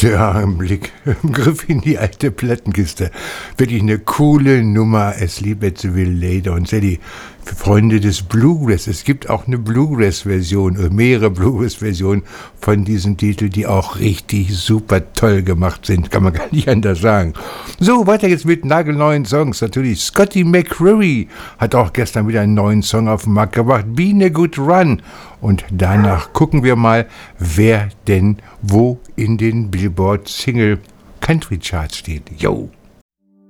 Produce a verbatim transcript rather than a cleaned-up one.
Der Blick im Griff in die alte Plattenkiste. Wirklich eine coole Nummer. Asleep at the Wheel Later. Und Sally, für Freunde des Bluegrass, es gibt auch eine Bluegrass-Version, oder mehrere Bluegrass-Versionen von diesem Titel, die auch richtig super toll gemacht sind. Kann man gar nicht anders sagen. So, weiter jetzt mit nagelneuen Songs. Natürlich Scotty McCreery hat auch gestern wieder einen neuen Song auf den Markt gebracht. Been a Good Run. Und danach gucken wir mal, wer denn wo in den Billboard Single Country Charts steht. Yo!